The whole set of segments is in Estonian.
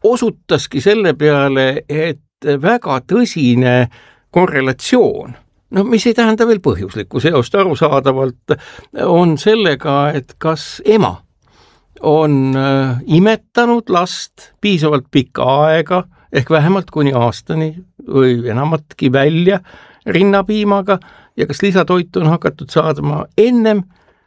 osutaski selle peale, et väga tõsine korrelatsioon, mis ei tähenda veel põhjuslikku seost arusaadavalt, on sellega, et kas ema on imetanud last piisavalt pikka aega, ehk vähemalt kuni aastani või enamatki välja rinnapiimaga ja kas lisatoitu on hakatud saadama ennem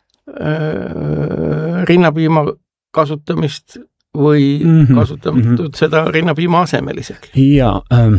rinnapiima kasutamist või kasutatud seda rinnapiima asemel isegi. Ja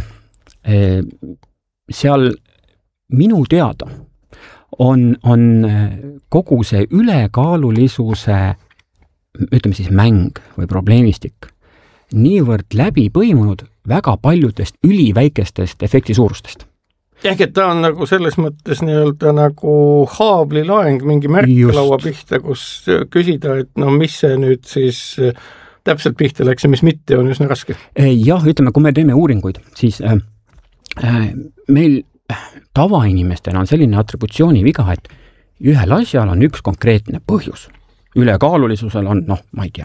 seal minu teada on kogu see ülekaalulisuse, ütleme siis mäng või probleemistik niivõrd läbi põimunud väga paljudest üliväikestest efekti suurustest. Ehk et ta on nagu selles mõttes nii-öelda nagu haavlilaeng mingi märklaua pihta, kus küsida, et mis see nüüd siis täpselt pihta läks ja mis mitte on üsna raske. Jah, ütleme, kui me teeme uuringuid, siis meil tavainimestel on selline atributsiooni viga, et ühel asjal on üks konkreetne põhjus. Ülekaalulisusel on, ma ei tea.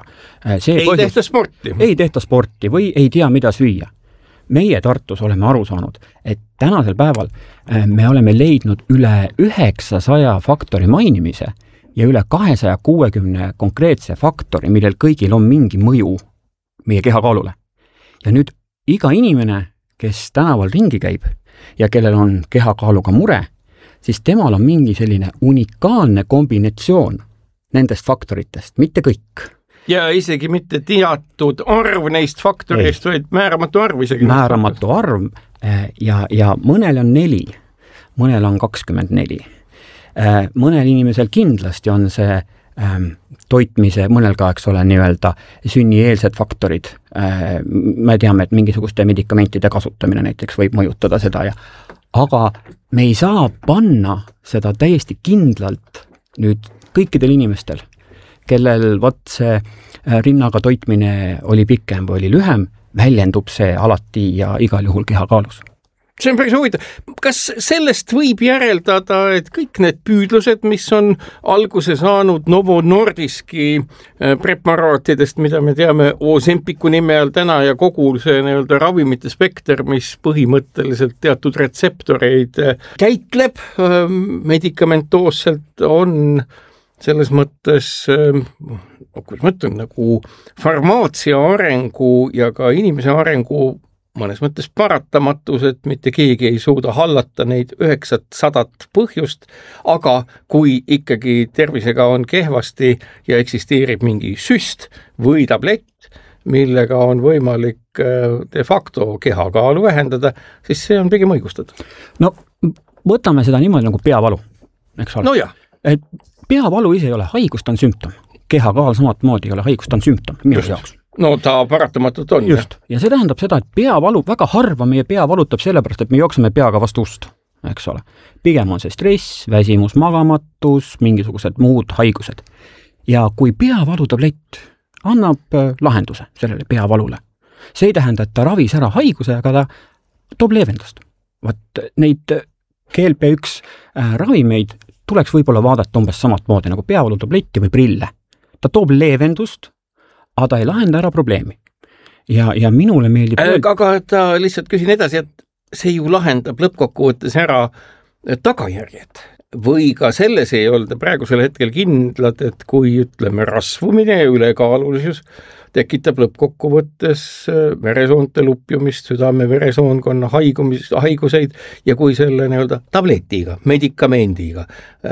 Ei tehta sporti või ei tea, mida süüa. Meie Tartus oleme aru saanud, et tänasel päeval me oleme leidnud üle 900 faktori mainimise ja üle 260 konkreetse faktori, millel kõigil on mingi mõju meie kehakaalule. Ja nüüd iga inimene, kes tänaval ringi käib ja kellel on kehakaaluga mure, siis temal on mingi selline unikaalne kombinatsioon nendest faktoritest, mitte kõik. Ja isegi mitte teatud arv neist faktorist, vaid määramatu arv isegi. Määramatu arv ja mõnel on 4, mõnel on 24. Mõnel inimesel kindlasti on see toitmise, mõnel ka, eks ole, nii-öelda sünnieelsed faktorid. Me teame, et mingisuguste medikamentide kasutamine näiteks võib mõjutada seda. Aga me ei saa panna seda täiesti kindlalt nüüd kõikidel inimestel, kellel see rinnaga toitmine oli pikem või oli lühem, väljendub see alati ja igal juhul kehakaalus. See on päris huvitav. Kas sellest võib järeldada, et kõik need püüdlused, mis on alguse saanud Novo Nordiski preparaatidest, mida me teame Ozempiku nime all täna ja kogu see nii-öelda ravimite spekter, mis põhimõtteliselt teatud retseptoreid käitleb medikamentoosselt, on selles mõttes, kuidas ma ütlen, nagu farmaatsia arengu ja ka inimese arengu mõnes mõttes paratamatus, et mitte keegi ei suuda hallata neid 900 põhjust, aga kui ikkagi tervisega on kehvasti ja eksisteerib mingi süst või tablett, millega on võimalik de facto kehakaalu vähendada, siis see on pigem õigustatud. Võtame seda niimoodi nagu peavalu, eks ole. Et peavalu ise ei ole haigus, ta on sümptom. Kehakaal samamoodi ei ole haigus, ta on sümptom minu jaoks. Ta paratamatult on. Just. Ja see tähendab seda, et peavalu, väga harva meie pea valutab sellepärast, et me jookseme peaga vastu ust, eks ole. Pigem on see stress, väsimus, magamatus, mingisugused muud haigused. Ja kui peavalutablet annab lahenduse sellele peavalule, see ei tähenda, et ta ravis ära haiguse, aga ta toob leevendust. Neid GLP-1 ravimeid tuleks võib-olla vaadata umbes samat moodi nagu peavalutabletti või prille. Ta toob leevendust, aga ta ei lahenda ära probleemi. Ja minule meeldib... Aga ta lihtsalt küsin edasi, et see ju lahendab lõppkokkuvõttes ära tagajärjed. Või ka selles ei olda praegusel hetkel kindlad, et kui ütleme rasvumine ja ülekaalulisus tekitab lõppkokkuvõttes veresoonte lupjumist, südame-veresoonkonna haiguseid ja kui selle nii-öelda tabletiga, medikamendiga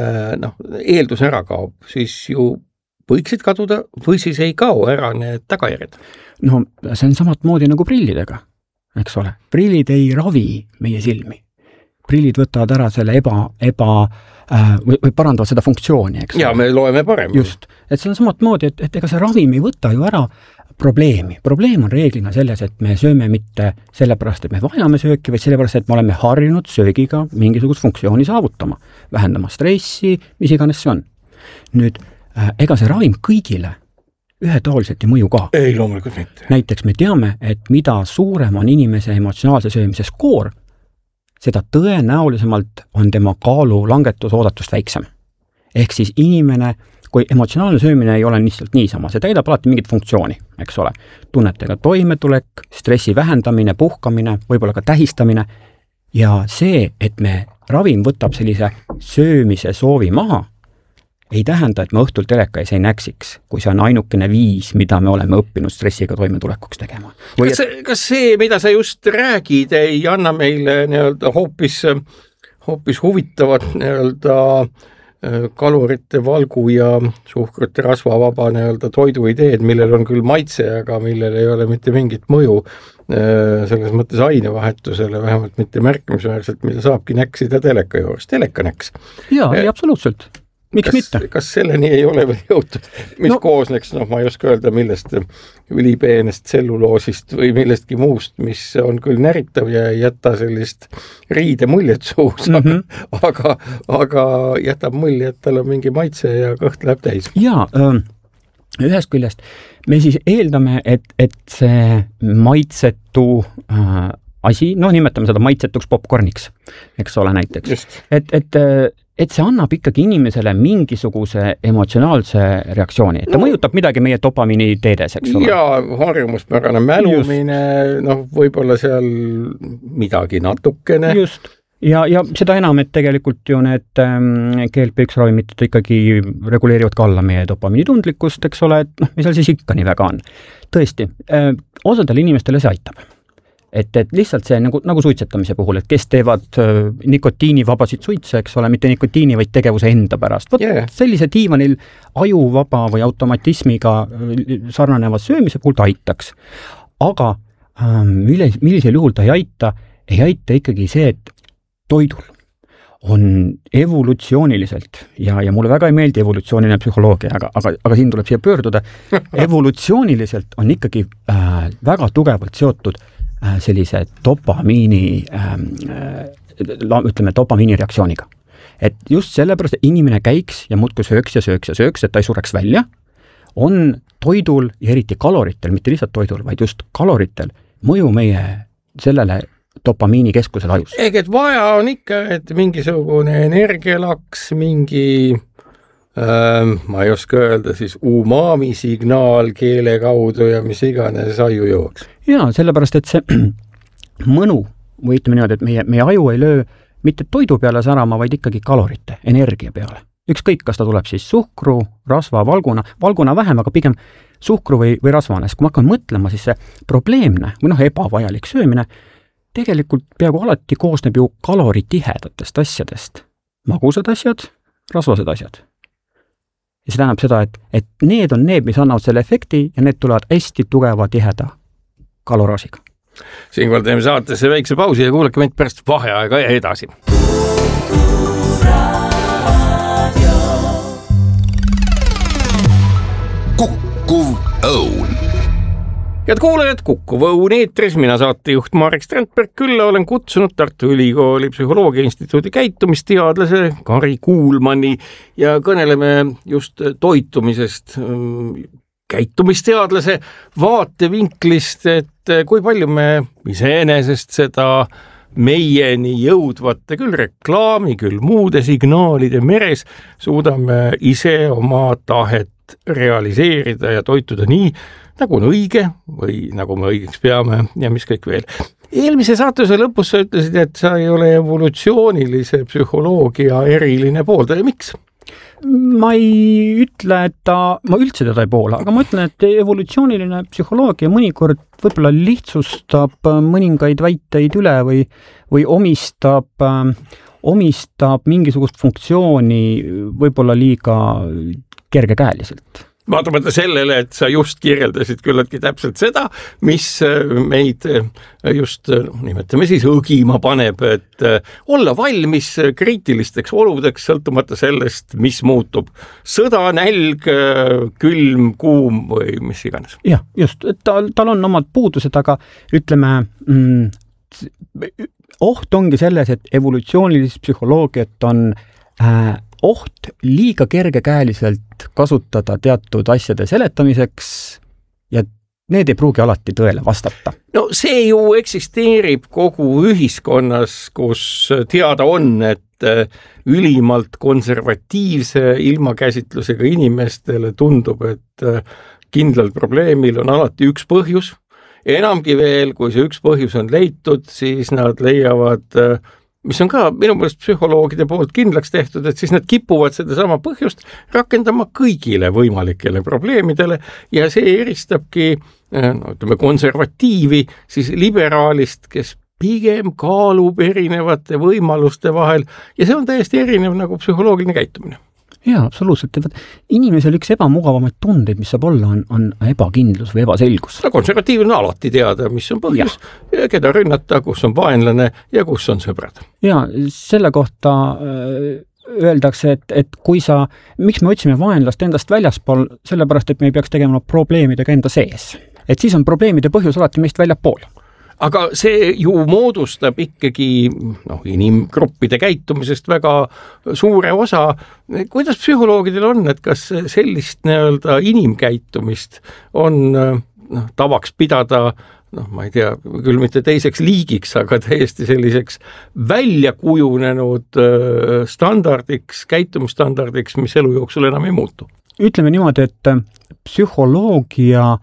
eeldus ära kaob, siis ju võiksid kaduda või siis ei kao ära need tagajärjed? See on samat moodi nagu prillidega, eks ole. Prillid ei ravi meie silmi. Prillid võtavad ära selle või parandavad seda funktsiooni, eks ole. Ja me loeme paremini. Just. Et see on samat moodi, et ega see ravim ei võta ju ära probleemi. Probleem on reeglina selles, et me sööme mitte sellepärast, et me vajame sööki, vaid sellepärast, et me oleme harjunud söögiga mingisugust funktsiooni saavutama. Vähendama stressi, mis iganes see on. Nüüd, ega see ravim kõigile ühetaoliselt ei mõju ka. Ei, loomulikult mitte. Näiteks me teame, et mida suurem on inimese emotsionaalse söömise skoor, seda tõenäolisemalt on tema kaalu langetus oodatust väiksem. Ehk siis inimene, kui emotsionaalne söömine ei ole lihtsalt niisama, see täidab alati mingit funktsiooni, eks ole. Tunnetega toimetulek, stressi vähendamine, puhkamine, võib-olla ka tähistamine ja see, et ravim võtab sellise söömise soovi maha, ei tähenda, et me õhtul teleka ees ei näksiks, kui see on ainukene viis, mida me oleme õppinud stressiga toimetulekuks tegema. Kas see, mida sa just räägid, ei anna meile hoopis huvitavat kalorite valgu ja suhkrute rasvavaba toiduideed, millel on küll maitse, aga millel ei ole mitte mingit mõju selles mõttes ainevahetusele, vähemalt mitte märkimisväärselt, mida saabki näksida teleka juures, telekanäks. Jaa, absoluutselt. Miks mitte? Kas selleni ei ole veel jõutud, mis koosneks, ma ei oska öelda, millest ülipeenest tselluloosist või millestki muust, mis on küll näritav ja ei jäta sellist riide muljet suus, aga jätab mulje, et tal on mingi maitse ja kõht läheb täis. Jaa, ühest küljest me siis eeldame, et see maitsetu asi, nimetame seda maitsetuks popcorniks, eks ole näiteks. Et see annab ikkagi inimesele mingisuguse emotsionaalse reaktsiooni. Ta mõjutab midagi meie dopamiini teedes, eks ole. Ja harjumuspärane mälumine, võib-olla seal midagi natukene. Just. Ja seda enam, et tegelikult ju need GLP-1 ravimid ikkagi reguleerivad ka alla meie dopamiini tundlikkust, eks ole, et mis seal siis ikka nii väga on. Tõesti, osadele inimestele see aitab. Et lihtsalt see nagu suitsetamise puhul, et kes teevad nikotiinivabasid suitse, eks ole, mitte nikotiini, vaid tegevuse enda pärast. Sellise diivanil ajuvaba või automatismiga sarnaneva söömise puhul ta aitaks. Aga millisel juhul ta ei aita ikkagi see, et toidul on evolutsiooniliselt ja mulle väga ei meeldi evolutsiooniline psühholoogia, aga siin tuleb siia pöörduda. Evolutsiooniliselt on ikkagi väga tugevalt seotud sellise dopamiini reaktsiooniga. Et just sellepärast, et inimene käiks ja muudkui sööks, et ta ei sureks välja, on toidul ja eriti kaloritel, mitte lihtsalt toidul, vaid just kaloritel mõju meie sellele dopamiini keskusele ajus. Et vaja on ikka, et mingisugune energialaks, mingi ma ei oska öelda siis umami signaal keele kaudu ja mis iganes aju jooks. Jaa, sellepärast, et see mõnu, või ütleme niimoodi, et meie aju ei löö mitte toidu peale särama, vaid ikkagi kalorite, energia peale. Ükskõik, kas ta tuleb siis suhkru, rasva, valguna vähem, aga pigem suhkru või rasvanes. Kui ma hakkan mõtlema, siis see probleemne või ebavajalik söömine tegelikult peaaegu alati koosneb ju kaloritihedatest asjadest. Magusad asjad, rasvased asjad. Ja see tähendab seda, et need on need, mis annavad selle efekti ja need tulevad hästi tugeva tiheda kalorasiga. Siinkohal teeme saatesse väikse pausi ja kuulake meid pärast vaheaega ja edasi. Kukkuv õun. Head kuulajad, Kukkuv õun eetris, mina saatejuht Marek Strandberg, külla olen kutsunud Tartu Ülikooli Psühholoogia Instituudi käitumisteadlase Kari Kuulmanni ja kõneleme just toitumisest käitumisteadlase vaatevinklist, et kui palju me iseenesest seda meieni jõudvate küll reklaami, küll muude signaalide meres suudame ise oma tahet realiseerida ja toituda nii, nagu on õige või nagu me õigeks peame ja mis kõik veel. Eelmise saatuse lõpus sa ütlesid, et sa ei ole evolutsioonilise psühholoogia eriline pooldaja. Miks? Ma ei ütle, et ma üldse teda ei poola, aga ma ütlen, et evolutsiooniline psühholoogia mõnikord võib-olla lihtsustab mõningaid väiteid üle või omistab mingisugust funktsiooni võib-olla liiga kergekäeliselt. Vaatamata sellele, et sa just kirjeldasid küllaltki täpselt seda, mis meid just, nimetame siis, õgima paneb, et olla valmis kriitilisteks oludeks, sõltumata sellest, mis muutub. Sõda, nälg, külm, kuum või mis iganes. Jah, just, et tal on omad puudused, aga ütleme, oht ongi selles, et evolutsioonilist psühholoogiat on oht liiga kergekäeliselt kasutada teatud asjade seletamiseks ja need ei pruugi alati tõele vastata. No see ju eksisteerib kogu ühiskonnas, kus teada on, et et ülimalt konservatiivse ilmakäsitlusega inimestele tundub, et kindlal probleemil on alati üks põhjus. Enamgi veel, kui see üks põhjus on leitud, siis nad leiavad, mis on ka minu meelest psühholoogide poolt kindlaks tehtud, et siis nad kipuvad seda sama põhjust rakendama kõigile võimalikele probleemidele ja see eristabki konservatiivi siis liberaalist, kes pigem kaalub erinevate võimaluste vahel ja see on täiesti erinev nagu psühholoogiline käitumine. Jaa, absoluutselt. Inimesel üks ebamugavamaid tundeid, mis saab olla, on ebakindlus või ebaselgus. Konservatiivil on alati teada, mis on põhjus, keda rünnata, kus on vaenlane ja kus on sõbrad. Ja selle kohta öeldakse, et kui miks me otsime vaenlast endast väljaspool, sellepärast, et me ei peaks tegema probleemidega enda sees. Et siis on probleemide põhjus alati meist väljapool. Aga see ju moodustab ikkagi inimgruppide käitumisest väga suure osa. Kuidas psühholoogidel on, et kas sellist inimkäitumist on tavaks pidada, ma ei tea, küll mitte teiseks liigiks, aga täiesti selliseks väljakujunenud standardiks, käitumisstandardiks, mis elu jooksul enam ei muutu? Ütleme niimoodi, et psühholoogia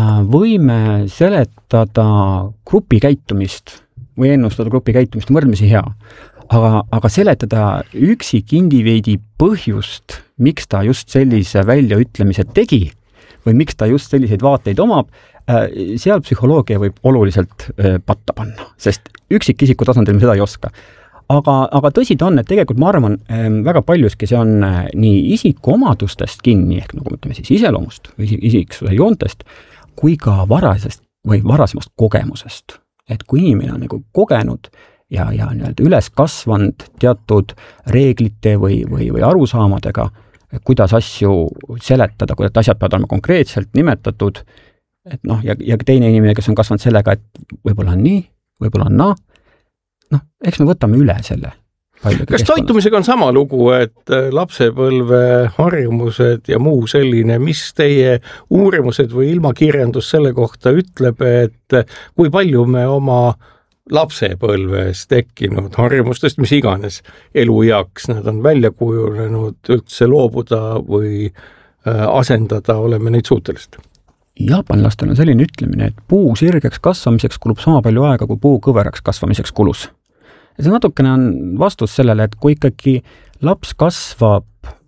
võime seletada grupi käitumist või ennustada grupi käitumist on võrdmisi hea, aga seletada üksikindiviidi põhjust, miks ta just sellise väljaütlemise tegi või miks ta just selliseid vaateid omab, seal psühholoogia võib oluliselt patta panna, sest üksikisiku tasandil me seda ei oska. Aga tõsi ta on, et tegelikult ma arvan, väga paljuski see on nii isiku omadustest kinni, ehk nagu ütleme siis iseloomust või isiksuse joontest, kui ka varasemast kogemusest. Et kui inimene on nagu kogenud ja üles kasvanud teatud reeglite või arusaamadega, kuidas asju seletada, kuidas asjad peavad olema konkreetselt nimetatud, et ja teine inimene, kes on kasvanud sellega, et võib-olla on nii, võib-olla on eks me võtame üle selle. Kas toitumisega on sama lugu, et lapsepõlve harjumused ja muu selline, mis teie uurimused või ilmakirjandus selle kohta ütleb, et kui palju me oma lapsepõlves tekkinud harjumustest, mis iganes elueaks, nad on välja kujunenud üldse loobuda või asendada, oleme neid suutelised? Jaapanlastel on selline ütlemine, et puu sirgeks kasvamiseks kulub sama palju aega, kui puu kõveraks kasvamiseks kulus. Ja see natukene on vastus sellele, et kui ikkagi laps kasvab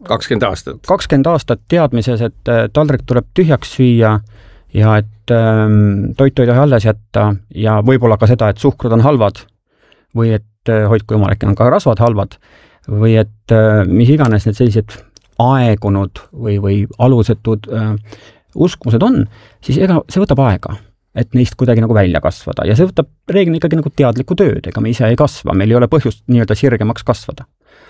20 aastat teadmises, et taldrik tuleb tühjaks süüa ja et toitu ei tohi alles jätta ja võib-olla ka seda, et suhkrud on halvad või et hoidku jumal, äkki on ka rasvad halvad või et mis iganes need sellised aegunud või alusetud uskumused on, siis see võtab aega, et neist kuidagi nagu välja kasvada ja see võtab reeglina ikkagi nagu teadlikku tööd, ega me ise ei kasva, meil ei ole põhjust nii-öelda sirgemaks kasvada.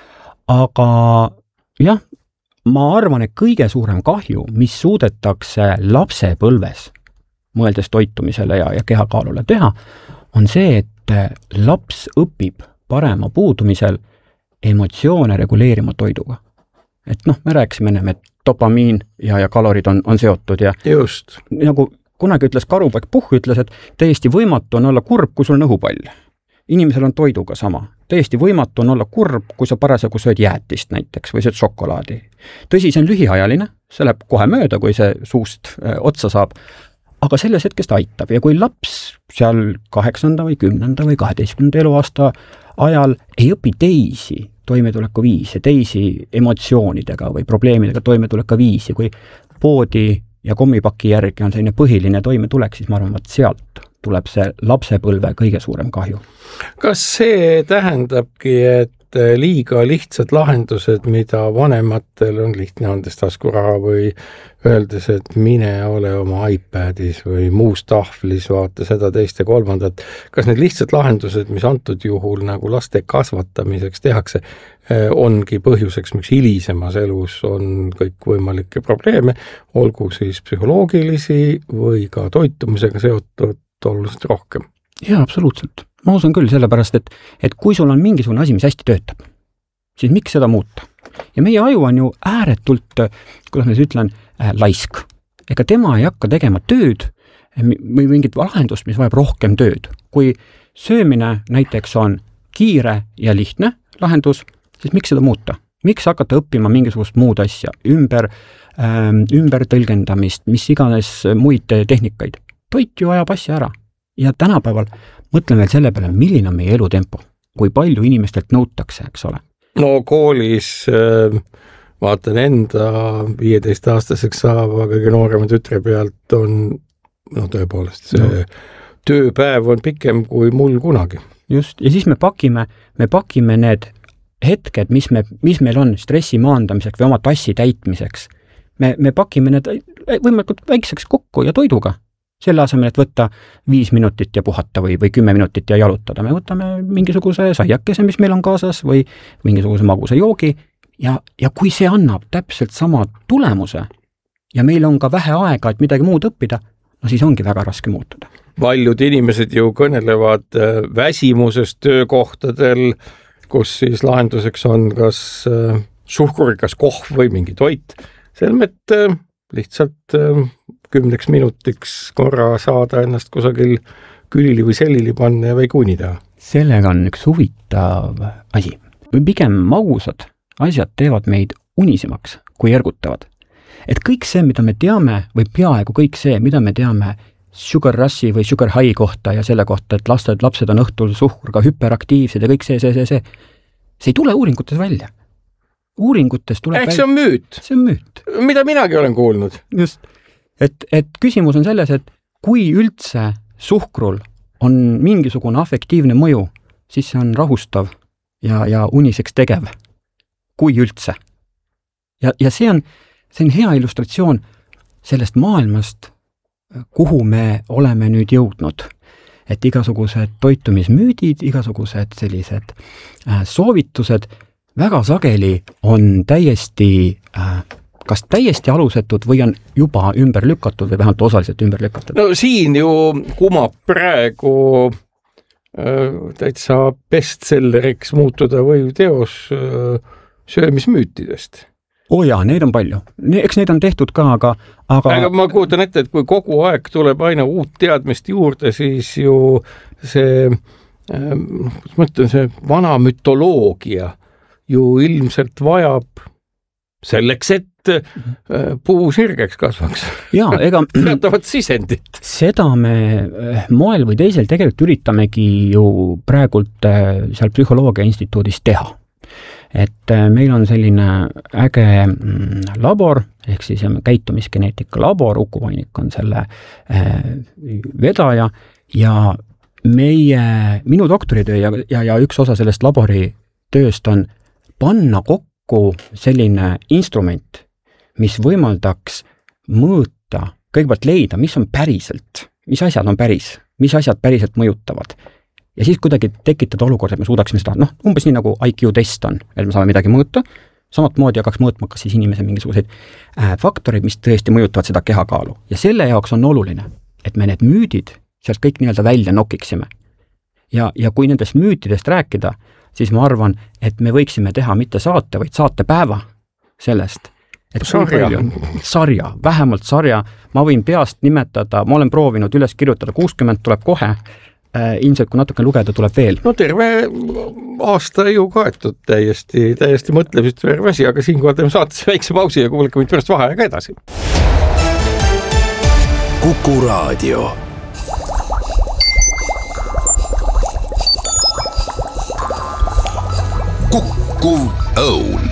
Aga jah, ma arvan, et kõige suurem kahju, mis suudetakse lapsepõlves, mõeldes toitumisele ja kehakaalule teha, on see, et laps õpib parema puudumisel emotsioone reguleerima toiduga. Et me rääkisime ennem, et dopamiin ja kalorid on seotud ja just. Nagu kunagi ütles Karupoeg Puhh, ütles, et täiesti võimatu on olla kurb, kui sul on õhupall. Inimesel on toiduga sama. Täiesti võimatu on olla kurb, kui sa parasjagu sööd jäätist näiteks või sööd šokolaadi. Tõsi, see on lühiajaline, see läheb kohe mööda, kui see suust otsa saab, aga selles hetkest aitab. Ja kui laps seal 8. või 10. või 12. eluaasta ajal ei õpi teisi toimetulekuviise, teisi emotsioonidega või probleemidega toimetulekuviisi, kui poodi ja kommipaki järgi on selline põhiline toimetulek, siis ma arvan, et sealt tuleb see lapsepõlve kõige suurem kahju. Kas see tähendabki, et liiga lihtsad lahendused, mida vanematel on lihtne andes taskuraha või öeldes, et mine ole oma iPadis või muus tahvlis, vaata seda teist ja kolmandat. Kas need lihtsad lahendused, mis antud juhul nagu laste kasvatamiseks tehakse, ongi põhjuseks, miks hilisemas elus on kõik võimalikke probleeme, olgu siis psühholoogilisi või ka toitumisega seotud oluliselt rohkem? Jaa, absoluutselt. Ma usun küll sellepärast, et kui sul on mingisugune asi, mis hästi töötab, siis miks seda muuta? Ja meie aju on ju ääretult, kuidas ma siis ütlen, laisk. Ega tema ei hakka tegema tööd või mingit lahendust, mis vajab rohkem tööd. Kui söömine näiteks on kiire ja lihtne lahendus, siis miks seda muuta? Miks hakata õppima mingisugust muud asja, ümber tõlgendamist, mis iganes muid tehnikaid? Toit ju ajab asja ära. Ja tänapäeval mõtlen veel selle peale, milline on meie elutempo, kui palju inimestelt nõutakse, eks ole. No koolis vaatan enda 15-aastaseks saava kõige noorema tütre pealt on, tõepoolest, see tööpäev on pikem kui mul kunagi. Just, ja siis me pakime need hetked, mis meil on stressi maandamiseks või oma tassi täitmiseks. Me pakime need võimalikult väikseks kokku ja toiduga. Selle asemel, et võtta 5 minutit ja puhata või 10 minutit ja jalutada. Me võtame mingisuguse saiakese, mis meil on kaasas või mingisuguse magusa joogi ja kui see annab täpselt sama tulemuse ja meil on ka vähe aega, et midagi muud õppida, no siis ongi väga raske muutuda. Paljud inimesed ju kõnelevad väsimusest töökohtadel, kus siis lahenduseks on kas suhkurikas kohv või mingi toit. Selmet lihtsalt 10 minutiks korra saada ennast kusagil külili või sellili panna või kunida. Sellega on üks huvitav asi. Pigem magusad asjad teevad meid unisemaks kui ergutavad. Et kõik see, mida me teame, või peaaegu kõik see, mida me teame sugar rushi või sugar high kohta ja selle kohta, et lapsed on õhtul suhkurga hüperaktiivsed ja kõik see ei tule uuringutes välja. Uuringutes tuleb see on müüt. See on müüt. Mida minagi olen kuulnud. Just. Et küsimus on selles, et kui üldse suhkrul on mingisugune afektiivne mõju, siis see on rahustav ja uniseks tegev. Kui üldse. Ja see on hea illustratsioon sellest maailmast, kuhu me oleme nüüd jõudnud. Et igasugused toitumismüüdid, igasugused sellised soovitused väga sageli on kas täiesti alusetud või on juba ümber lükatud või vähemalt osaliselt ümber lükatud. No siin ju kumab praegu täitsa bestselleriks muutuda või teos söömismüütidest. Jaa, neid on palju. Eks neid on tehtud ka, aga ma kuutan ette, et kui kogu aeg tuleb aina uut teadmist juurde, siis ju see, see vana mütoloogia ju ilmselt vajab selleks, et puu sirgeks kasvaks. Jaa, ega teatavat sisendit. Seda me moel või teisel tegelikult üritamegi ju praegult seal Psühholoogia Instituudis teha. Et meil on selline äge labor, ehk siis käitumisgeneetika labor, Uku Vainik on selle vedaja ja minu doktoritöö ja üks osa sellest labori tööst on panna kokku selline instrument, mis võimaldaks mõõta, kõigepealt leida, mis on päriselt, mis asjad on päris, mis asjad päriselt mõjutavad. Ja siis kuidagi tekitada olukorda, et me suudaksime seda, umbes nii nagu IQ test on, et me saame midagi mõõta, samat moodi hakkaks mõõtma ka siis inimese mingisuguseid faktoreid, mis tõesti mõjutavad seda kehakaalu. Ja selle jaoks on oluline, et me need müüdid sealt kõik nii-öelda välja nokiksime. Ja kui nendest müütidest rääkida, siis ma arvan, et me võiksime teha mitte saate, vaid saatepäeva sellest. Et sarja, vähemalt sarja, ma võin peast nimetada, ma olen proovinud üles kirjutada, 60 tuleb kohe, ilmselt kui natuke lugeda tuleb veel. No terve aasta ju kaetud täiesti mõtlemisest verve asi, aga siinkohal teeme saates väikse pausi ja kuulake mind pärast vaheaega edasi. Kuku Raadio. Kuku Õun.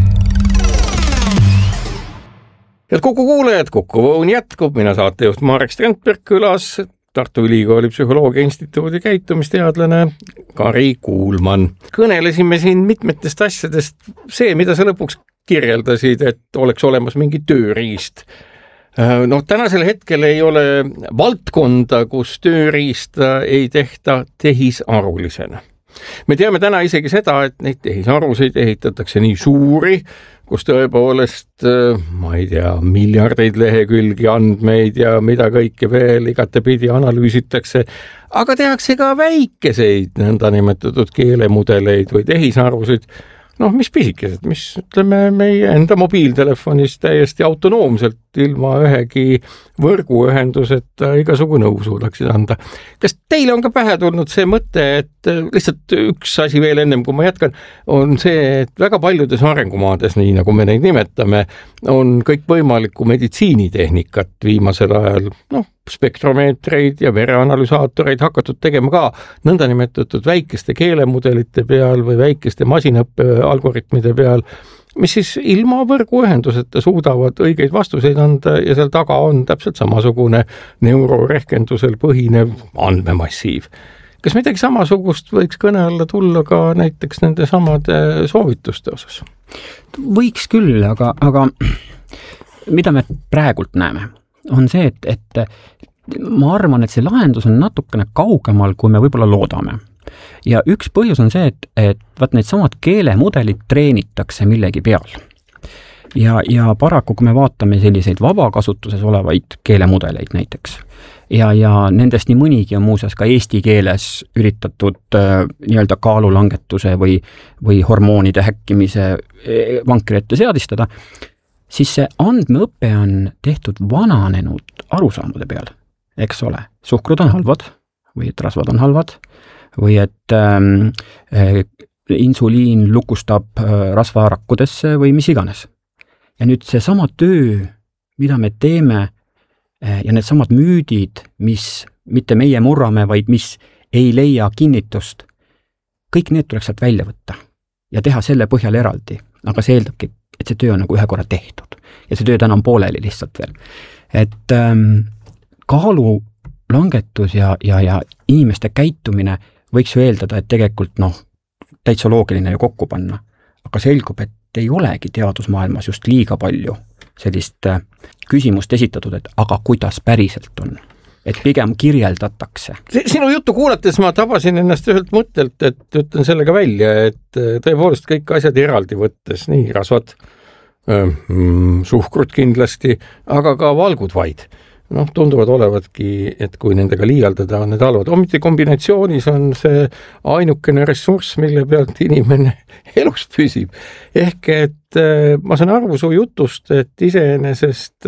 Head Kuku kuulajad, Kuku Õun jätkub, mina saatejuht Marek Strandberg külas Tartu Ülikooli Psühholoogia Instituudi käitumisteadlane Kari Kuulman. Kõnelesime siin mitmetest asjadest, see, mida sa lõpuks kirjeldasid, et oleks olemas mingi tööriist. Tänasel hetkel ei ole valdkonda, kus tööriista ei tehta tehisarulisena. Me teame täna isegi seda, et neid tehisarusid ehitatakse nii suuri, kus tõepoolest, ma ei tea, miljardeid lehekülgi andmeid ja mida kõike veel igatepidi analüüsitakse, aga tehakse ka väikeseid nõndanimetatud keelemudeleid või tehisarusid, mis pisikesed, mis ütleme meie enda mobiiltelefonis täiesti autonoomselt ilma ühegi võrguühenduseta igasugu nõu suudaksid anda. Kas teile on ka pähe tulnud see mõte, et lihtsalt üks asi veel ennem, kui ma jätkan, on see, et väga paljudes arengumaades, nii nagu me neid nimetame, on kõik võimalikku meditsiinitehnikat viimasel ajal, spektromeetreid ja vereanalüsaatoreid hakatud tegema ka nõndanimetatud väikeste keelemudelite peal või väikeste masinaõppe algoritmide peal, mis siis ilma võrguühenduseta suudavad õigeid vastuseid anda ja seal taga on täpselt samasugune neurorehkendusel põhinev andmemassiiv. Kas midagi samasugust võiks kõne alla tulla ka näiteks nende samade soovituste osas? Võiks küll, aga mida me praegult näeme, on see, et ma arvan, et see lahendus on natukene kaugemal, kui me võib-olla loodame. Ja üks põhjus on see, et need samad keelemudelid treenitakse millegi peal. Ja paraku, kui me vaatame selliseid vabakasutuses olevaid keelemudeleid näiteks, ja nendest nii mõnigi on muuseas ka eesti keeles üritatud nii-öelda kaalulangetuse või hormoonide häkkimise vankri ette seadistada, siis see andmeõpe on tehtud vananenud arusaamade peal, eks ole. Suhkrud on halvad või et rasvad on halvad või et insuliin lukustab rasvarakkudesse või mis iganes. Ja nüüd see sama töö, mida me teeme ja need samad müüdid, mis mitte meie murrame, vaid mis ei leia kinnitust, kõik need tuleks sealt välja võtta ja teha selle põhjal eraldi. Aga see eeldabki, et see töö on nagu ühe korra tehtud ja see töö täna on pooleli lihtsalt veel. Et kaalulangetus ja inimeste käitumine võiks ju eeldada, et tegelikult täitsa loogiline ju kokku panna. Aga selgub, et ei olegi teadusmaailmas just liiga palju sellist küsimust esitatud, et aga kuidas päriselt on. Et pigem kirjeldatakse. Sinu juttu kuulates ma tabasin ennast ühelt mõttelt, et ütlen sellega välja, et tõepoolest kõik asjad eraldi võttes, nii rasvad, suhkrut kindlasti, aga ka valgud vaid. Tunduvad olevatki, et kui nendega liialdada on need halvad. Ometi kombinatsioonis on see ainukene ressurss, mille pealt inimene elus püsib. Ehk et ma saan aru su jutust, et iseenesest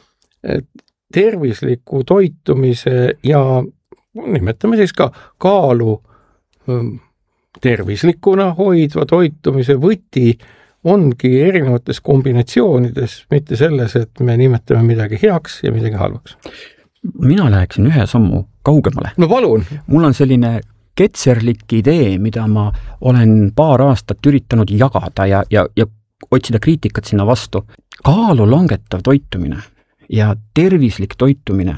tervisliku toitumise ja nimetame siis ka kaalu tervislikuna hoidva toitumise võti ongi erinevates kombinatsioonides, mitte selles, et me nimetame midagi heaks ja midagi halvaks. Mina läheksin ühe sammu kaugemale. No palun! Mul on selline ketserlik idee, mida ma olen paar aastat üritanud jagada ja otsida kriitikat sinna vastu. Kaalu langetav toitumine ja tervislik toitumine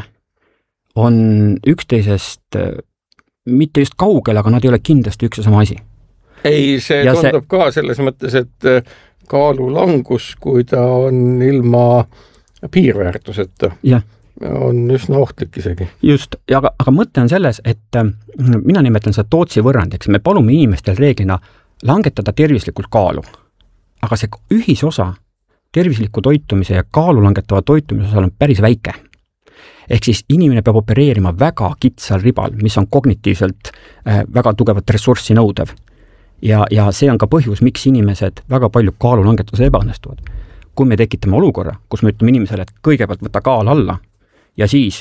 on üksteisest mitte just kaugel, aga nad ei ole kindlasti üks ja sama asi. Ei, see tundub ka selles mõttes, et kaalu langus, kui ta on ilma piirväärtuseta, on üsna ohtlik isegi. Just, aga mõte on selles, et mina nimetan seda Tootsi võrrandiks. Me palume inimestel reeglina langetada tervislikult kaalu, aga see ühisosa tervisliku toitumise ja kaalu langetava toitumise osal on päris väike. Ehk siis inimene peab opereerima väga kitsal ribal, mis on kognitiivselt väga tugevat ressurssi nõudev. Ja see on ka põhjus, miks inimesed väga palju kaalulangetuse ebaõnnestuvad. Kui me tekitame olukorra, kus me ütleme inimesele, et kõigepealt võta kaal alla ja siis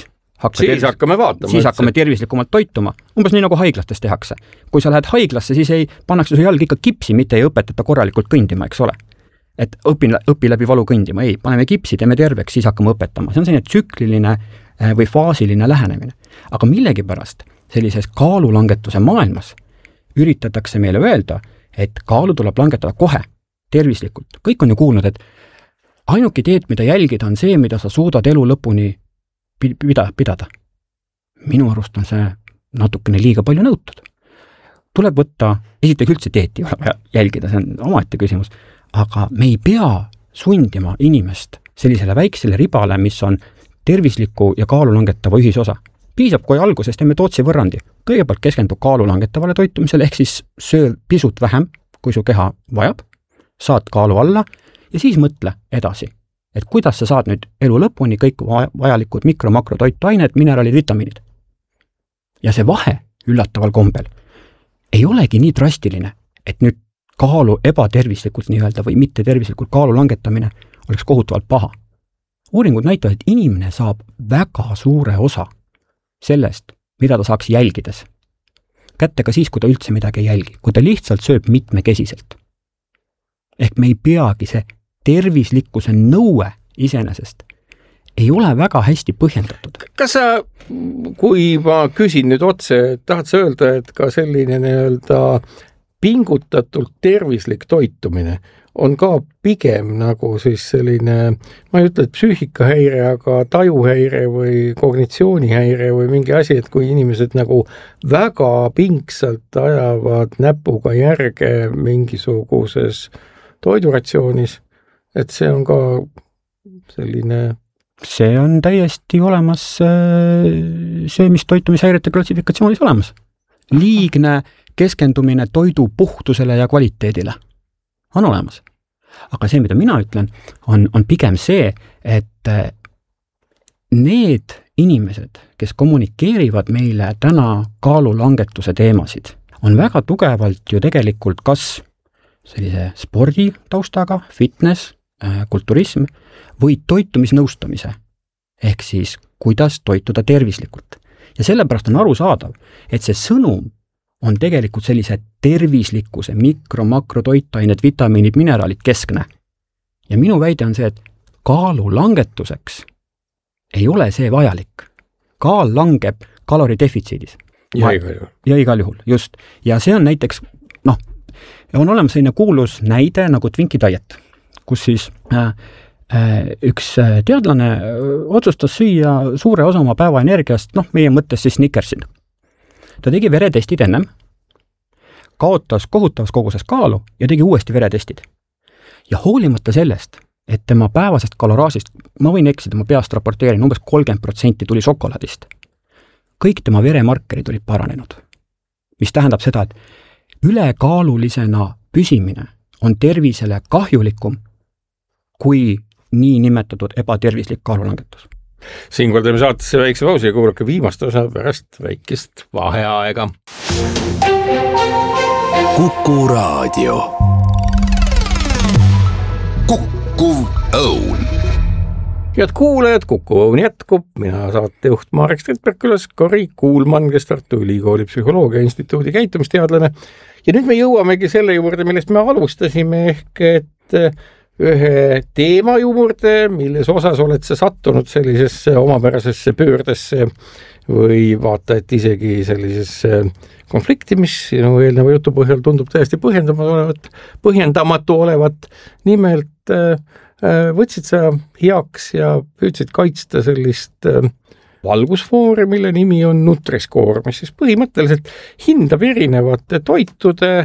hakkame tervislikumalt toituma, umbes nii nagu haiglastes tehakse. Kui sa lähed haiglasse, siis ei pannakse su jalg ikka kipsi, mitte ei õpetata korralikult kõndima, eks ole. Et õpi läbi valu kõndima, ei, paneme kipsi, teeme terveks, siis hakkame õpetama. See on selline tsükliline või faasiline lähenemine. Aga millegipärast sellises kaalulangetuse maailmas üritatakse meile öelda, et kaalu tuleb langetada kohe, tervislikult. Kõik on ju kuulnud, et ainuke teed, mida jälgida, on see, mida sa suudad elu lõpuni pidada. Minu arust on see natukene liiga palju nõutud. Tuleb võtta, esiteks üldse teeti ei ole vaja jälgida, see on omaette küsimus, aga me ei pea sundima inimest sellisele väiksele ribale, mis on tervisliku ja kaalu langetava ühisosa. Piisab, kui alguses teeme Tootsi võrrandi. Kõigepealt keskendu kaalu langetavale toitumisele, ehk siis söö pisut vähem, kui su keha vajab, saad kaalu alla ja siis mõtle edasi, et kuidas sa saad nüüd elu lõpuni kõik vajalikud mikro-makrotoitained, mineraalid, vitamiinid. Ja see vahe üllataval kombel ei olegi nii drastiline, et nüüd kaalu ebatervislikult nii-öelda või mitte tervislikult kaalu langetamine oleks kohutavalt paha. uuringud näitavad, et inimene saab väga suure osa sellest, mida ta saaks jälgides. Kätte ka siis, kui ta üldse midagi ei jälgi, kui ta lihtsalt sööb mitmekesiselt. Ehk me ei peagi see tervislikkuse nõue iseenesest ei ole väga hästi põhjendatud. Kas sa, kui ma küsin nüüd otse, tahad sa öelda, et ka selline nii-öelda pingutatult tervislik toitumine on ka pigem nagu siis selline, ma ei ütle, et psüühikahäire, aga tajuhäire või kognitsioonihäire või mingi asi, et kui inimesed nagu väga pingsalt ajavad näpuga järge mingisuguses toiduratsioonis, et see on ka selline... See on täiesti olemas söömistoitumishäirete klassifikatsioonis olemas. Liigne keskendumine toidu puhtusele ja kvaliteedile on olemas. Aga see, mida mina ütlen, on pigem see, et need inimesed, kes kommunikeerivad meile täna kaalulangetuse teemasid, on väga tugevalt ju tegelikult kas sellise spordi taustaga, fitness, kulturism või toitumisnõustamise, ehk siis kuidas toituda tervislikult. Ja sellepärast on arusaadav, et see sõnum on tegelikult sellise tervislikkuse, makrotoitained, vitamiinid, mineraalid keskne. Ja minu väide on see, et kaalu langetuseks ei ole see vajalik. Kaal langeb kaloridefitsiidis. Ja igal juhul. Ja igal juhul, just. Ja see on näiteks, on olemas selline kuulus näide nagu Twinkie diet, kus siis üks teadlane otsustas süüa suure osa oma päeva energiast, meie mõttes siis Snickersin. Ta tegi veretestid ennem, kaotas kohutavas koguses kaalu ja tegi uuesti veretestid. Ja hoolimata sellest, et tema päevasest kaloraažist, ma võin eksida, ma peast raporteerin, umbes 30% tuli šokolaadist. Kõik tema veremarkerid olid paranenud, mis tähendab seda, et ülekaalulisena püsimine on tervisele kahjulikum kui nii nimetatud ebatervislik kaalulangetus. Siinkohal teeme saatesse väikse pausi ja kuulake viimast osa pärast väikest vaheaega. Kuku Raadio. Kukkuv Õun. Head kuulajad, Kuku Õun jätkub. Mina saatejuht Marek Strindberg külas Kari Kuulmann, kes Tartu Ülikooli Psühholoogia instituudi käitumisteadlane. Ja nüüd me jõuamegi selle juurde, millest me alustasime, ehk et ühe teema juurde, milles osas oled sa sattunud sellisesse omapärasesse pöördesse või vaata, et isegi sellisesse konflikti, mis sinu eelneva jutu põhjal tundub täiesti põhjendamatu olevat. Nimelt võtsid sa heaks ja püüdsid kaitsta sellist valgusfoori, mille nimi on Nutri-Score, mis siis põhimõtteliselt hindab erinevate toitude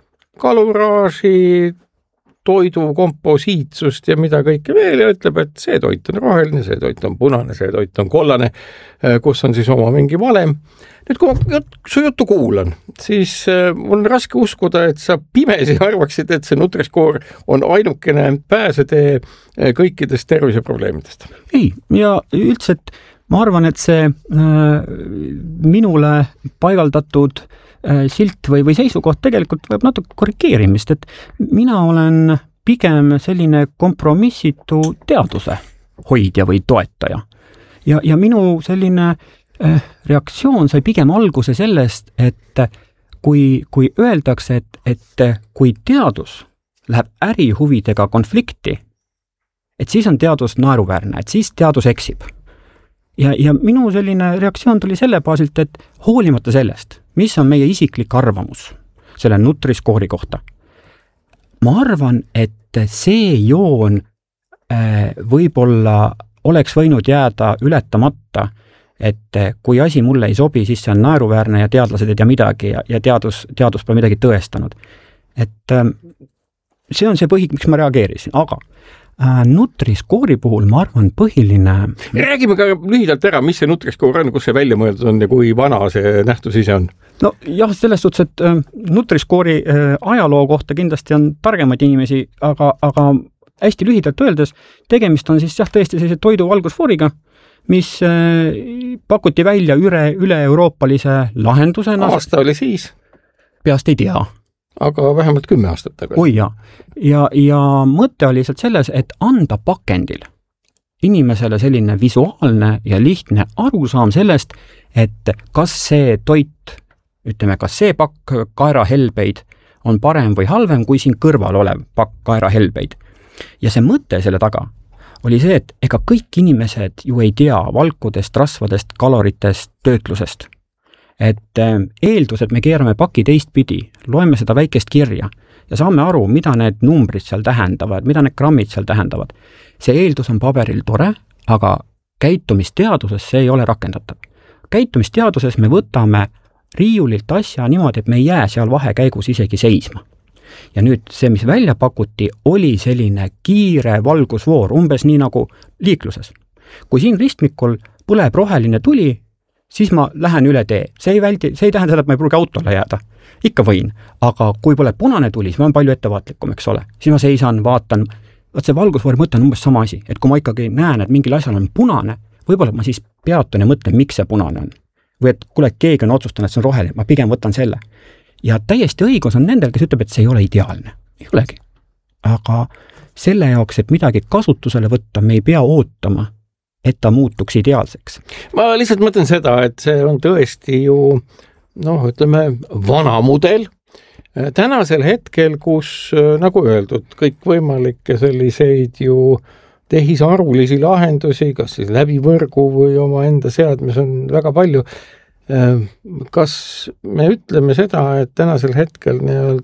kaloraaži, toidu komposiitsust ja mida kõike veel ja ütleb, et see toit on roheline, see toit on punane, see toit on kollane, kus on siis oma mingi valem. Nüüd, kui ma su juttu kuulan, siis mul on raske uskuda, et sa pimesi arvaksid, et see Nutri-Score on ainukene pääsetee kõikidest terviseprobleemidest. Ei, ja üldse, et ma arvan, et see minule paigaldatud silt või seisukoht tegelikult võib natuke korrigeerimist, et mina olen pigem selline kompromissitu teaduse hoidja või toetaja. Ja minu selline reaktsioon sai pigem alguse sellest, et kui öeldakse, et kui teadus läheb ärihuvidega konflikti, et siis on teadus naeruväärne, et siis teadus eksib. Ja minu selline reaktsioon tuli selle baasilt, et hoolimata sellest, mis on meie isiklik arvamus selle Nutri-Score'i kohta. Ma arvan, et see joon võib-olla oleks võinud jääda ületamata, et kui asi mulle ei sobi, siis see on naeruväärne ja teadlased ei tea midagi ja teadus pole midagi tõestanud. Et see on see põhik, miks ma reageerisin, aga Nutri-Score'i puhul ma arvan põhiline... Räägime ka lühidalt ära, mis see Nutri-Score on, kus see välja mõeldud on ja kui vana see nähtus ise on? No jah, selles suhtes, et Nutri-Score'i ajaloo kohta kindlasti on targemaid inimesi, aga hästi lühidalt öeldes, tegemist on siis tõesti sellise toidu valgusfooriga, mis pakuti välja üle-euroopalise lahendusena. Aasta oli siis? Peast ei tea. Aga vähemalt 10 aastat tagasi. Oi ja mõte oli lihtsalt selles, et anda pakendil inimesele selline visuaalne ja lihtne arusaam sellest, et kas see toit, ütleme, kas see pakk kaerahelbeid on parem või halvem kui siin kõrval olev pakk kaerahelbeid. Ja see mõte selle taga oli see, et ega kõik inimesed ju ei tea valkudest, rasvadest, kaloritest, töötlusest. Et eeldus, et me keerame paki teistpidi, loeme seda väikest kirja ja saame aru, mida need numbrid seal tähendavad, mida need grammid seal tähendavad. See eeldus on paberil tore, aga käitumisteaduses see ei ole rakendatav. Käitumisteaduses me võtame riiulilt asja niimoodi, et me ei jää seal vahekäigus isegi seisma. Ja nüüd see, mis välja pakuti, oli selline kiire valgusvoor, umbes nii nagu liikluses. Kui siin ristmikul põleb roheline tuli, siis ma lähen üle tee. See ei tähenda seda, et ma ei pruugi autole jääda. Ikka võin, aga kui põleb punane tuli, siis ma olen palju ettevaatlikum, eks ole. Siis ma seisan, vaatan, see valgusvoori mõte on umbes sama asi, et kui ma ikkagi näen, et mingil asjal on punane, võib-olla ma siis peatun ja mõtlen, miks see punane on. Või et kuule, keegi on otsustanud, et see on roheline, ma pigem võtan selle. Ja täiesti õigus on nendel, kes ütleb, et see ei ole ideaalne. Ei olegi. Aga selle jaoks, et midagi kasutusele võtta, me ei pea ootama, et ta muutuks ideaalseks. Ma lihtsalt mõtlen seda, et see on tõesti ju, ütleme, vana mudel. Tänasel hetkel, kus, nagu öeldud, kõik võimalikke selliseid ju tehisarvulisi lahendusi, kas siis läbi võrgu või oma enda seadmes on väga palju. Kas me ütleme seda, et tänasel hetkel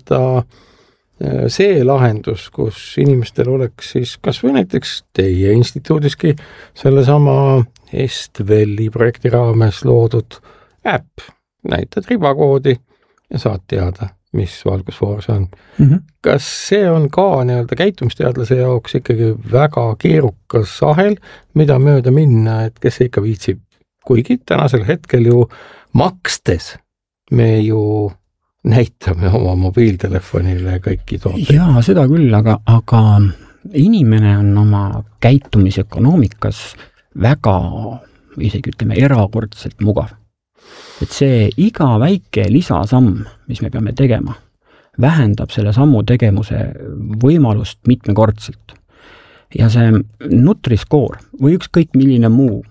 see lahendus, kus inimestel oleks siis kas või näiteks teie instituudiski sellesama Estveli projekti raames loodud äpp, näitad ribakoodi ja saad teada, mis valgusfoor see on. Kas see on ka käitumisteadlase jaoks ikkagi väga keerukas ahel, mida mööda minna, et kes ikka viitsib? Kuigi tänasel hetkel ju makstes me ju näitame oma mobiiltelefonile kõiki tooteid. Jaa, seda küll, aga inimene on oma käitumisökonoomikas väga, isegi ütleme, erakordselt mugav. Et see iga väike lisasamm, mis me peame tegema, vähendab selle sammu tegemuse võimalust mitmekordselt. Ja see Nutri-Score või ükskõik milline muu,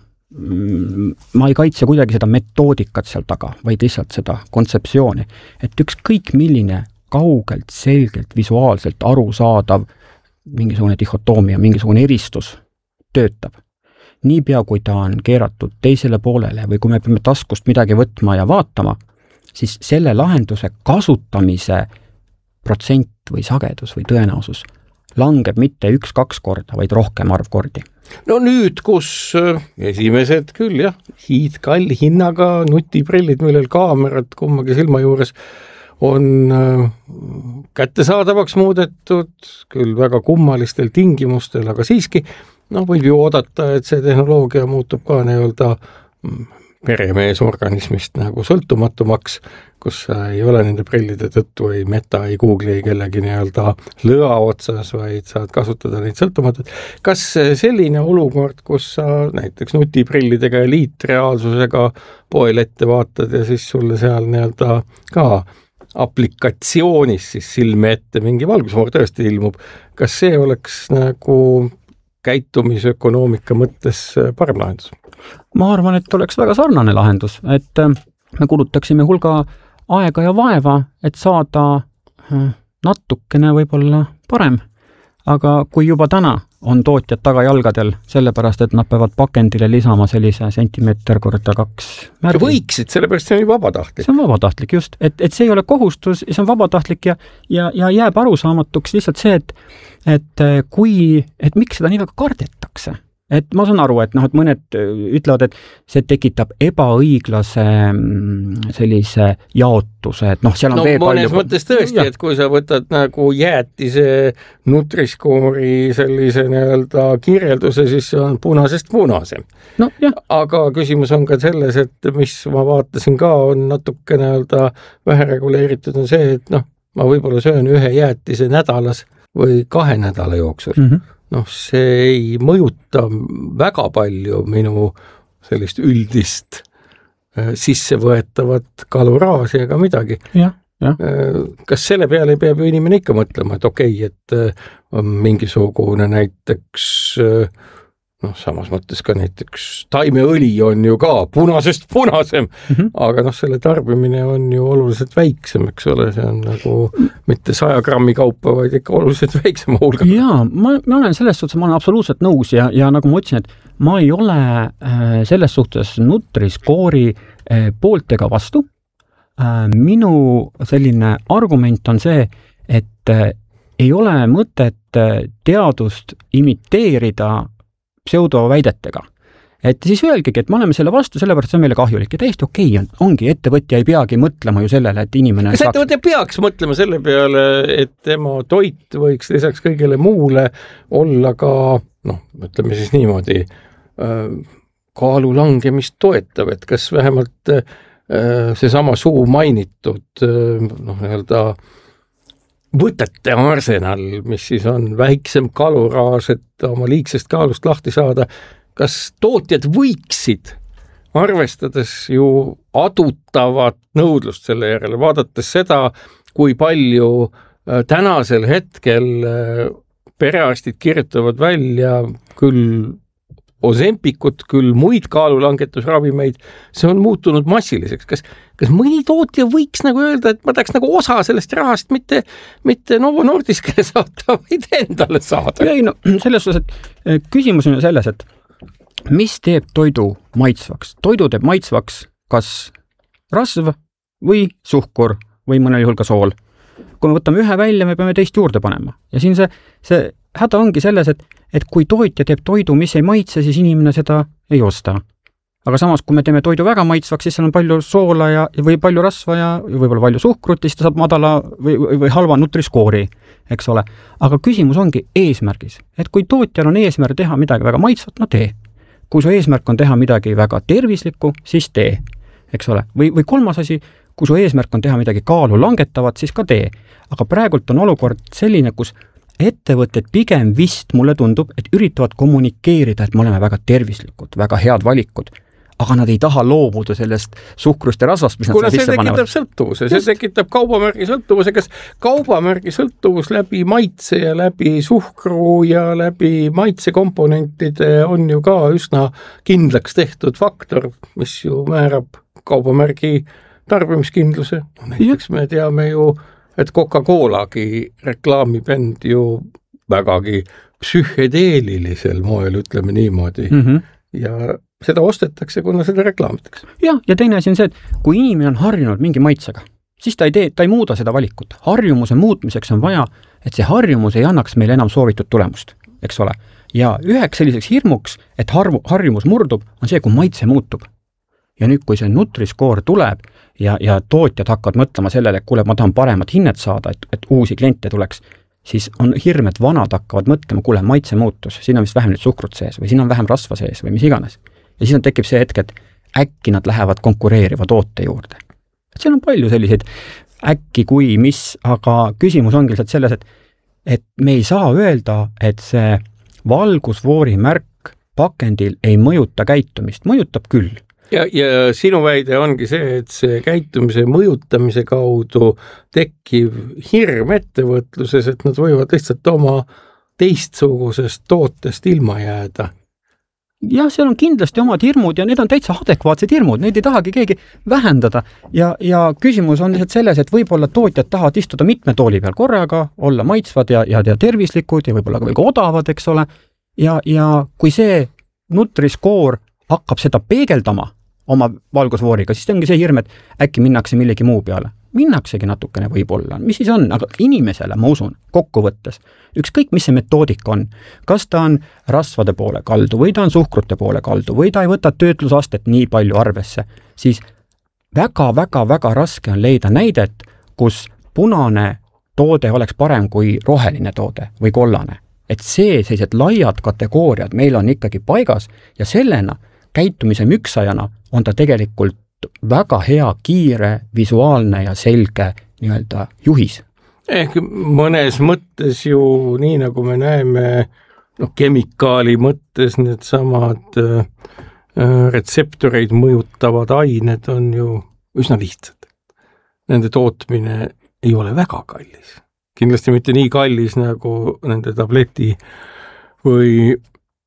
ma ei kaitse kuidagi seda metoodikat seal taga, vaid lihtsalt seda kontseptsiooni, et ükskõik milline kaugelt, selgelt, visuaalselt arusaadav mingisugune dihhotoomia, mingisugune eristus töötab. Niipea, kui ta on keeratud teisele poolele või kui me peame taskust midagi võtma ja vaatama, siis selle lahenduse kasutamise protsent või sagedus või tõenäosus langeb mitte 1-2 korda, vaid rohkem arv kordi. No nüüd, kus esimesed küll jah, hiidkalli hinnaga nutiprillid, millel kaamerad kummagi silma juures on kättesaadavaks muudetud, küll väga kummalistel tingimustel, aga siiski võib ju oodata, et see tehnoloogia muutub ka peremees organismist nagu sõltumatumaks, kus ei ole nende prillide tõttu ei Meta, ei Google, ei kellegi lõa otsas, vaid saad kasutada neid sõltumatult. Kas selline olukord, kus sa näiteks nutiprillidega ja liitreaalsusega poel ette vaatad ja siis sulle seal ka aplikatsioonis siis silme ette mingi valgusfoor tõesti ilmub, kas see oleks käitumisökonoomika mõttes parem lahendus? Ma arvan, et oleks väga sarnane lahendus, et me kulutaksime hulga aega ja vaeva, et saada natukene võib-olla parem. Aga kui juba täna on tootjad tagajalgadel, sellepärast, et nad peavad pakendile lisama sellise sentimeeter korda 2 märgi. Võiksid, sellepärast see on ju vabatahtlik. See on vabatahtlik, just. Et see ei ole kohustus, see on vabatahtlik ja jääb arusaamatuks lihtsalt see, et miks seda nii väga kardetakse. Et ma saan aru, et mõned ütlevad, et see tekitab ebaõiglase sellise jaotuse, et seal on veel palju. Mõnes mõttes tõesti, et kui sa võtad jäätise Nutri-Score'i sellise kirjelduse, siis see on punasest punasem. No, aga küsimus on ka selles, et mis ma vaatasin ka, on natuke vähe reguleeritud, on see, et ma võib-olla söön ühe jäätise nädalas või 2 nädala jooksul. See ei mõjuta väga palju minu sellist üldist sissevõetavat kaloraaži ega midagi. Kas selle peale peab ju inimene ikka mõtlema, et okei, et on mingisugune näiteks samas mõttes ka näiteks taimeõli on ju ka punasest punasem, aga selle tarbimine on ju oluliselt väiksem, eks ole, see on nagu mitte 100 grammi kaupa, vaid ikka oluliselt väiksema hulga. Jaa, ma olen selles suhtes, ma olen absoluutselt nõus ja nagu ma ütlesin, et ma ei ole selles suhtes Nutri-Score'i poolt ega vastu. Minu selline argument on see, et ei ole mõtet teadust imiteerida pseudoväidetega. Et siis öelgegi, et me oleme selle vastu, sellepärast see on meile kahjulik ja täiesti okei on. Ongi, ettevõtja ei peagi mõtlema ju sellele, et inimene kas ettevõtja peaks mõtlema selle peale, et tema toit võiks lisaks kõigele muule olla ka, ütleme siis niimoodi, kaalu langemist toetav, et kas vähemalt seesama suu mainitud võtete arsenal, mis siis on väiksem kaluraaž, et oma liigsest kaalust lahti saada, kas tootjad võiksid, arvestades ju adutavat nõudlust selle järele, vaadates seda, kui palju tänasel hetkel perearstid kirjutavad välja küll Ozempikut, küll muid kaalulangetusravimeid, see on muutunud massiliseks. Kas mõni tootja võiks nagu öelda, et ma tahaks nagu osa sellest rahast mitte Novo Nordiskele saata, vaid endale saada? Ei, selles suhtes, et küsimus on ju selles, et mis teeb toidu maitsvaks? Toidu teeb maitsvaks kas rasv või suhkur või mõnel juhul ka sool. Kui me võtame ühe välja, me peame teist juurde panema. Ja siin see häda ongi selles, et kui tootja teeb toidu, mis ei maitse, siis inimene seda ei osta. Aga samas, kui me teeme toidu väga maitsvaks, siis seal on palju soola või palju rasva ja võib-olla palju suhkrut, siis ta saab madala või halva Nutri-Score'i, eks ole. Aga küsimus ongi eesmärgis. Et kui tootjal on eesmärk teha midagi väga maitsvat, tee. Kui su eesmärk on teha midagi väga tervislikku, siis tee, eks ole. Või kolmas asi, kui su eesmärk on teha midagi kaalu langetavat, siis ka tee. Aga praegult on olukord selline, kus ettevõtted pigem vist mulle tundub, et üritavad kommunikeerida, et me oleme väga tervislikud, väga head valikud, aga nad ei taha loobuda sellest suhkrust ja rasvast, mis nad sisse panevad. Kuna see tekitab sõltuvuse, see tekitab kaubamärgi sõltuvuse, kas kaubamärgi sõltuvus läbi maitse ja läbi suhkru ja läbi maitsekomponentide on ju ka üsna kindlaks tehtud faktor, mis ju määrab kaubamärgi tarbimiskindluse. Näiteks me teame ju, et Coca-Colagi reklaamibänd ju vägagi psühhedeelilisel moel, ütleme niimoodi. Ja seda ostetakse, kuna seda reklaamitakse. Ja teine asi on see, et kui inimene on harjunud mingi maitsega, siis ta ei muuda seda valikut. Harjumuse muutmiseks on vaja, et see harjumus ei annaks meile enam soovitud tulemust, eks ole. Ja üheks selliseks hirmuks, et harjumus murdub, on see, kui maitse muutub. Ja nüüd, kui see Nutri-Score tuleb ja tootjad hakkavad mõtlema sellele, et kuule, ma tahan paremat hinnet saada, et uusi kliente tuleks, siis on hirm, et vanad hakkavad mõtlema, kuule, maitse muutus, siin on vist vähem nüüd suhkrut sees või siin on vähem rasva sees või mis iganes. Ja siis tekib see hetk, et äkki nad lähevad konkureeriva toote juurde. Et seal on palju selliseid äkki kui mis, aga küsimus ongi lihtsalt selles, et me ei saa öelda, et see valgusfoori märk pakendil ei mõjuta käitumist, mõjutab küll. Ja sinu väide ongi see, et see käitumise mõjutamise kaudu tekkiv hirm ettevõtluses, et nad võivad lihtsalt oma teistsugusest tootest ilma jääda. Jah, seal on kindlasti omad hirmud ja need on täitsa adekvaatsed hirmud, neid ei tahagi keegi vähendada ja küsimus on lihtsalt selles, et võib-olla tootjad tahavad istuda mitme tooli peal korraga, olla maitsvad ja tervislikud ja võib-olla ka veel odavad, eks ole. Ja kui see Nutri-Score hakkab seda peegeldama oma valgusfooriga, siis ongi see hirm, et äkki minnakse millegi muu peale. Minnaksegi natukene võib-olla, mis siis on, aga inimesele, ma usun, kokkuvõttes, ükskõik mis see metoodika on, kas ta on rasvade poole kaldu või ta on suhkrute poole kaldu või ta ei võta töötlusastet nii palju arvesse, siis väga raske on leida näidet, kus punane toode oleks parem kui roheline toode või kollane. Et sellised laiad kategooriad meil on ikkagi paigas ja sellena käitumise müksajana on ta tegelikult väga hea, kiire, visuaalne ja selge nii-öelda juhis. Ehk mõnes mõttes ju nii, nagu me näeme kemikaali mõttes need samad retseptoreid mõjutavad ained on ju üsna lihtsad. Nende tootmine ei ole väga kallis. Kindlasti mitte nii kallis nagu nende tableti või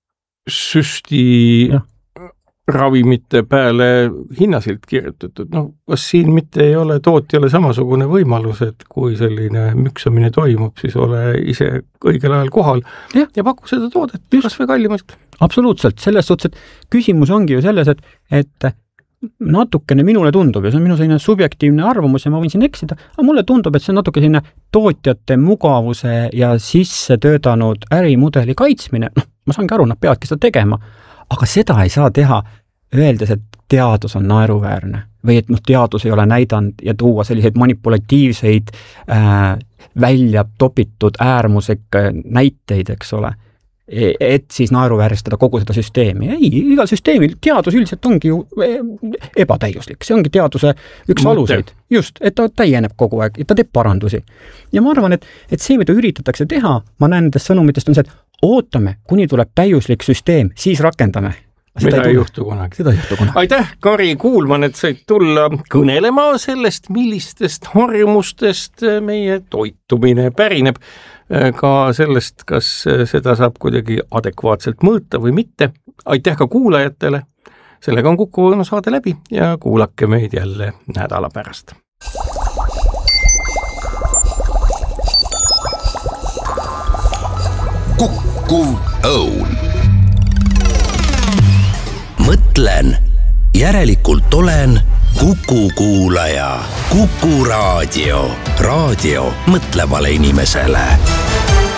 süsti ravimite peale hinnasilt kirjutatud, kas siin mitte ei ole tootjale samasugune võimalus, et kui selline müksamine toimub, siis ole ise õigel ajal kohal ja paku seda toodet kas või kallimalt. Absoluutselt, selles suhtes, et küsimus ongi ju selles, et natukene minule tundub ja see on minu selline subjektiivne arvamus ja ma võin siin eksida, aga mulle tundub, et see on natuke selline tootjate mugavuse ja sisse töötanud ärimudeli kaitsmine, ma saangi aru, nad peavadki seda tegema, aga seda ei saa teha öeldes, et teadus on naeruväärne või et teadus ei ole näidanud ja tuua selliseid manipulatiivseid välja topitud äärmuslikke näiteid, eks ole, et siis naeruvääristada kogu seda süsteemi. Ei, igal süsteemil teadus üldiselt ongi ju ebatäiuslik, see ongi teaduse üks aluseid. Just, et ta täieneb kogu aeg, et ta teeb parandusi. Ja ma arvan, et see, mida üritatakse teha, ma näen nendest sõnumitest on see, et ootame, kuni tuleb täiuslik süsteem, siis rakendame. Seda ei juhtu kunagi. Aitäh, Kari Kuulman, et said tulla kõnelema sellest, millistest harjumustest meie toitumine pärineb, ka sellest, kas seda saab kuidagi adekvaatselt mõõta või mitte. Aitäh ka kuulajatele. Sellega on Kuku Õunu saade läbi ja kuulake meid jälle nädala pärast. Kuku Õun. Mõtlen, järelikult olen Kuku kuulaja. Kuku Raadio. Raadio mõtlevale inimesele.